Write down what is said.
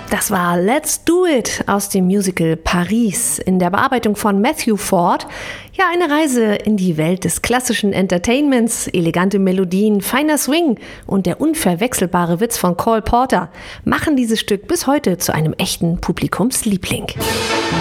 Das war Let's Do It aus dem Musical Paris in der Bearbeitung von Matthew Ford. Ja, eine Reise in die Welt des klassischen Entertainments, elegante Melodien, feiner Swing und der unverwechselbare Witz von Cole Porter machen dieses Stück bis heute zu einem echten Publikumsliebling.